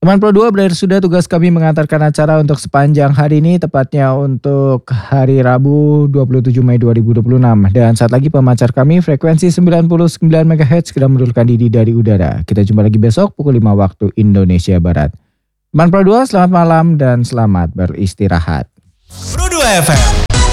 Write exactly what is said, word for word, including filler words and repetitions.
Teman Pro dua, berakhir sudah tugas kami mengantarkan acara untuk sepanjang hari ini, tepatnya untuk hari Rabu dua puluh tujuh Mei dua ribu dua puluh enam. Dan saat lagi pemancar kami frekuensi sembilan puluh sembilan megahertz segera menurunkan diri dari udara. Kita jumpa lagi besok pukul lima waktu Indonesia Barat. Teman Pro dua, selamat malam dan selamat beristirahat. Pro dua F M.